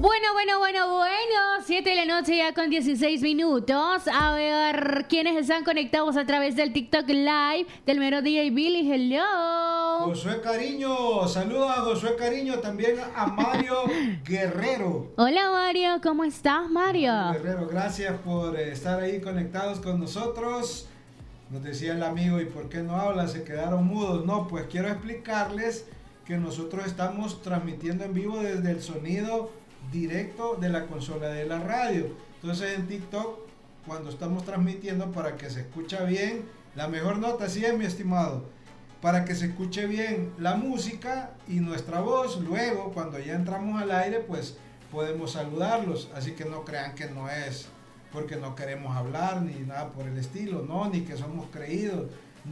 Bueno, 7 de la noche ya con 16 minutos. A ver, ¿quiénes están conectados a través del TikTok Live del mero DJ Billy? Hello. Josué Cariño, saluda a Josué Cariño, también a Mario Guerrero. Hola Mario, ¿cómo estás Mario? Guerrero, gracias por estar ahí conectados con nosotros. Nos decía el amigo, ¿y por qué no hablan? Se quedaron mudos. No, pues quiero explicarles que nosotros estamos transmitiendo en vivo desde el sonido directo de la consola de la radio. Entonces en TikTok, cuando estamos transmitiendo, para que se escuche bien, la mejor nota, sí es mi estimado, para que se escuche bien la música y nuestra voz, luego cuando ya entramos al aire, pues podemos saludarlos. Así que no crean que no es porque no queremos hablar ni nada por el estilo, no, ni que somos creídos,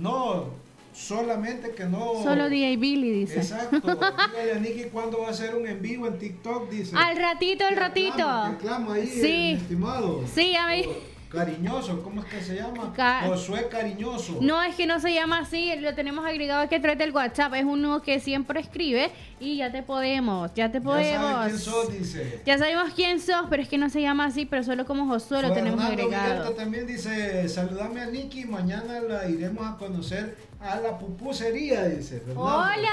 no. Solamente que no... Solo DJ Billy, dice. Exacto. Dígale a Nikki cuándo va a hacer un en vivo en TikTok, dice. Al ratito. Reclama ahí, sí. estimado. Sí, a mí. Cariñoso, ¿cómo es que se llama? Josué Cariñoso. No, es que no se llama así, lo tenemos agregado aquí a través del WhatsApp. Es uno que siempre escribe y ya te podemos. Ya sabes quién sos, dice. Ya sabemos quién sos, pero es que no se llama así, pero solo como Josué lo tenemos agregado. Villalta también dice, saludame a Nikki, mañana la iremos a conocer a la pupusería, dice Fernando.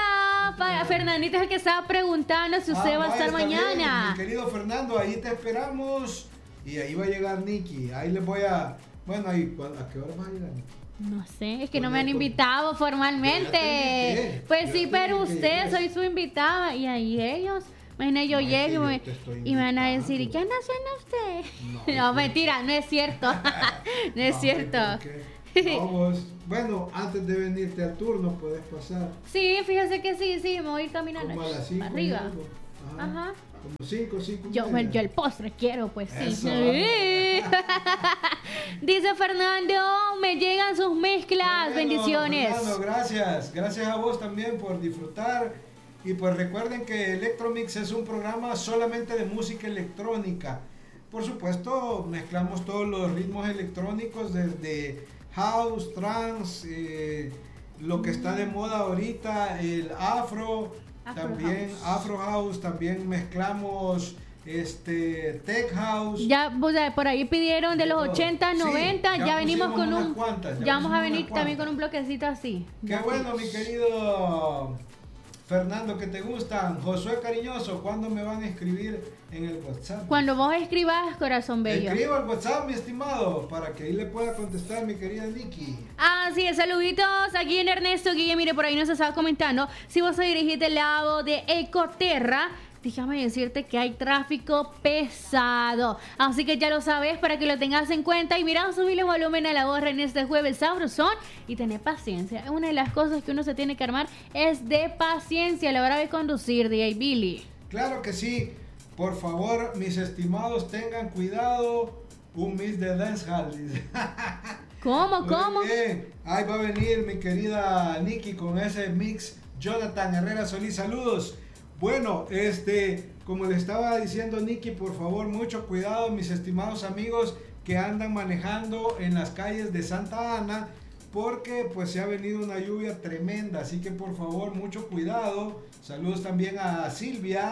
Hola, Fernandito es el que estaba preguntando si usted va a estar mañana. Mi querido Fernando, ahí te esperamos. Y ahí va a llegar Nikki. Ahí les voy a... Bueno, ahí, ¿a qué hora va a llegar Nikki? No sé, es que no me han invitado formalmente. Pues sí, pero usted, soy su invitada. Y ahí ellos... Imagina, yo llego y me van a decir, ¿y qué anda haciendo usted? No, mentira, no es cierto. No es cierto. No, vos, bueno, antes de venirte al turno puedes pasar. Sí, fíjese que sí, me voy a ir caminando. Como a las 5 arriba. Ajá. Como 5. Yo el postre quiero, pues sí. Eso. Dice Fernando, me llegan sus mezclas, bendiciones. Fernando, gracias a vos también por disfrutar. Y pues recuerden que Electromix es un programa solamente de música electrónica. Por supuesto, mezclamos todos los ritmos electrónicos desde house, trance, lo que está de moda ahorita, el afro también house. Afro house, también mezclamos tech house. Ya, o sea, por ahí pidieron de los 80, 90, sí, ya venimos con un ya vamos a venir también con un bloquecito así. Qué bueno, mi querido Fernando, que te gustan. Josué Cariñoso, ¿cuándo me van a escribir en el WhatsApp? Cuando vos escribas, corazón bello. Escribo al WhatsApp, mi estimado, para que ahí le pueda contestar mi querida Nikki. Así es, saluditos aquí en Ernesto Guille. Mire, por ahí nos estaba comentando, si vos te dirigís del lado de Ecoterra, déjame decirte que hay tráfico pesado. Así que ya lo sabes para que lo tengas en cuenta. Y mira, subirle volumen a la voz en este jueves sabrosón y tener paciencia. Una de las cosas que uno se tiene que armar es de paciencia a la hora de conducir, DJ Billy. Claro que sí. Por favor, mis estimados, tengan cuidado. Un mix de dancehall. ¿Cómo? Bien. Ahí va a venir mi querida Nikki con ese mix. Jonathan Herrera Solís, saludos. Bueno, como le estaba diciendo Nikki, por favor, mucho cuidado, mis estimados amigos que andan manejando en las calles de Santa Ana, porque pues se ha venido una lluvia tremenda, así que por favor, mucho cuidado. Saludos también a Silvia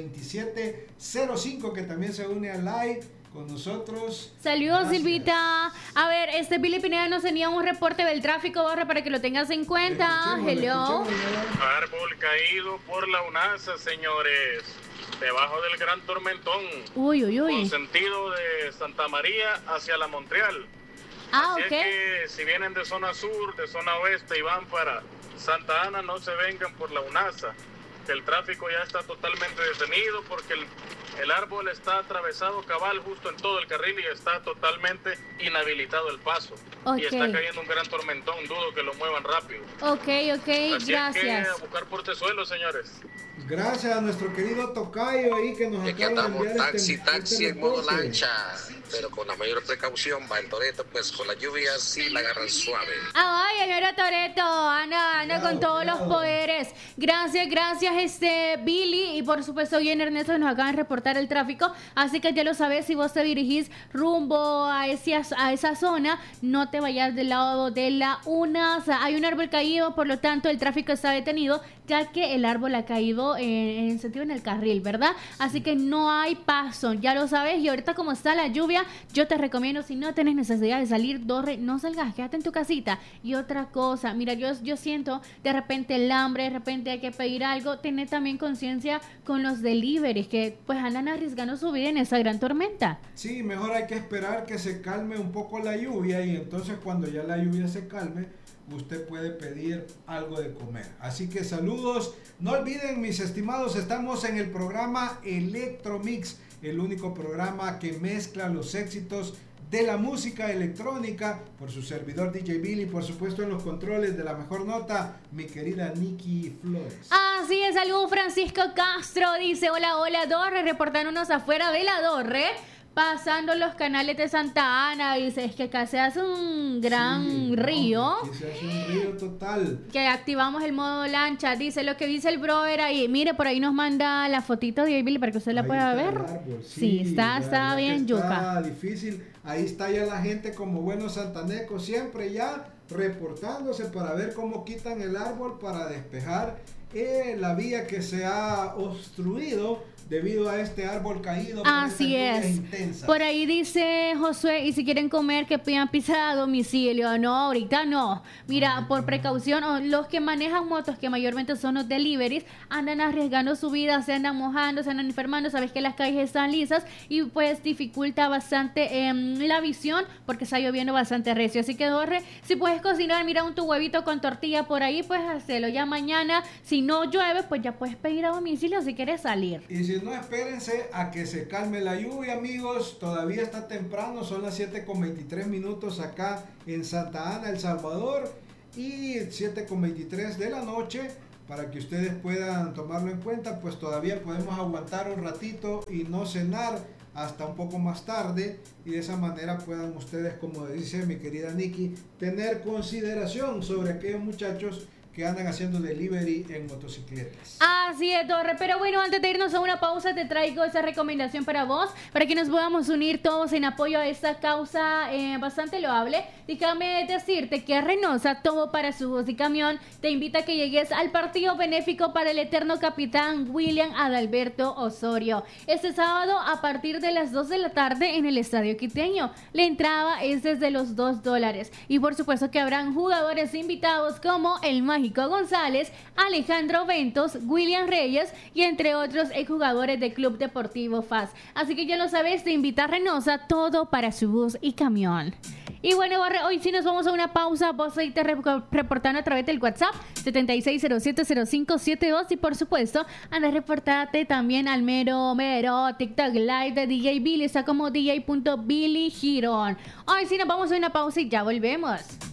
2705, que también se une al live con nosotros. Saludos, gracias. Silvita. A ver, Billy Pineda nos tenía un reporte del tráfico, Borra, para que lo tengas en cuenta. Hello. Árbol caído por la UNASA, señores, debajo del Gran Tormentón. Uy. Con sentido de Santa María hacia la Montreal. Así es que si vienen de zona sur, de zona oeste y van para Santa Ana, no se vengan por la UNASA, que el tráfico ya está totalmente detenido porque el árbol está atravesado cabal justo en todo el carril y está totalmente inhabilitado el paso. Y está cayendo un gran tormentón, dudo que lo muevan rápido. Así gracias. Es que a buscar portezuelos, señores. Gracias a nuestro querido tocayo ahí que nos acaba de enviar taxi en modo lancha, pero con la mayor precaución. Va el Toreto, pues con la lluvia sí la agarran suave. Ay, el Toreto anda con todos los poderes. Gracias, Billy. Y por supuesto, hoy en Ernesto nos acaban de reportar el tráfico, así que ya lo sabes, si vos te dirigís rumbo a esa zona, no te vayas del lado de la UNASA. Hay un árbol caído, por lo tanto el tráfico está detenido, ya que el árbol ha caído en sentido en el carril, ¿verdad? Así que no hay paso, ya lo sabes. Y ahorita como está la lluvia, yo te recomiendo, si no tienes necesidad de salir, no salgas, quédate en tu casita. Y otra cosa, mira, yo siento de repente el hambre, de repente hay que pedir algo, tener también conciencia con los deliveries que pues andan arriesgando su vida en esa gran tormenta. Sí, mejor hay que esperar que se calme un poco la lluvia y entonces cuando ya la lluvia se calme, usted puede pedir algo de comer. Así que saludos. No olviden, mis estimados, estamos en el programa Electromix, el único programa que mezcla los éxitos de la música electrónica, por su servidor DJ Billy, por supuesto en los controles de la mejor nota, mi querida Nikki Flores. Así es, salud Francisco Castro, dice, hola Dorre, reportándonos afuera de la Dorre, pasando los canales de Santa Ana, dice, es que acá se hace un gran río. Aquí se hace un río total. Que activamos el modo lancha, dice lo que dice el brother ahí. Mire, por ahí nos manda la fotito de Billy para que usted la Ahí pueda está ver. el árbol, Sí, está bien yuca. Está difícil. Ahí está ya la gente como buenos santanecos, siempre ya reportándose para ver cómo quitan el árbol para despejar la vía que se ha obstruido debido a este árbol caído. Así es. Por ahí dice Josué, y si quieren comer que pidan pizza a domicilio. No, ahorita no. Mira, por precaución, los que manejan motos, que mayormente son los deliveries, andan arriesgando su vida, se andan mojando, se andan enfermando. Sabes que las calles están lisas y pues dificulta bastante la visión porque está lloviendo bastante recio. Así que Dorre, si puedes cocinar, mira tu huevito con tortilla por ahí, pues hacelo ya mañana. Si no llueve, pues ya puedes pedir a domicilio si quieres salir. Y si no, espérense a que se calme la lluvia, amigos. Todavía está temprano, son las 7:23 acá en Santa Ana, El Salvador, y 7:23 de la noche. Para que ustedes puedan tomarlo en cuenta, pues todavía podemos aguantar un ratito y no cenar hasta un poco más tarde, y de esa manera puedan ustedes, como dice mi querida Nikki, tener consideración sobre aquellos muchachos que andan haciendo delivery en motocicletas. Así es, Torre. Pero bueno, antes de irnos a una pausa, te traigo esa recomendación para vos, para que nos podamos unir todos en apoyo a esta causa bastante loable. Déjame decirte que Reynosa, todo para su voz y camión, te invita a que llegues al partido benéfico para el eterno capitán William Adalberto Osorio. Este sábado a partir de las 2 de la tarde en el Estadio Quiteño. La entrada es desde los $2. Y por supuesto que habrán jugadores invitados como el Mágico González, Alejandro Ventos, William Reyes y entre otros exjugadores del Club Deportivo FAS. Así que ya lo sabes, te invita a Reynosa, todo para su bus y camión. Y bueno, Borre, hoy sí nos vamos a una pausa. Vos ahí te reportando a través del WhatsApp 76070572 y por supuesto anda reportarte también al mero TikTok Live de DJ Billy. Está como DJ.BillyGiron. Hoy sí nos vamos a una pausa y ya volvemos.